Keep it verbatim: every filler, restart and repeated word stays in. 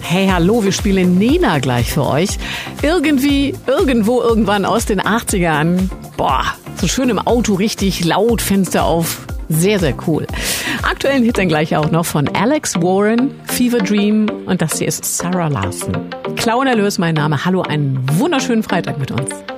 Hey, hallo, wir spielen Nena gleich für euch. Irgendwie, irgendwo, irgendwann aus den achtzigern. Boah, so schön im Auto, richtig laut, Fenster auf. Sehr, sehr cool. Aktuellen Hit dann gleich auch noch von Alex Warren, Fever Dream, und das hier ist Sarah Larson. Claudia Löß, mein Name. Hallo, einen wunderschönen Freitag mit uns.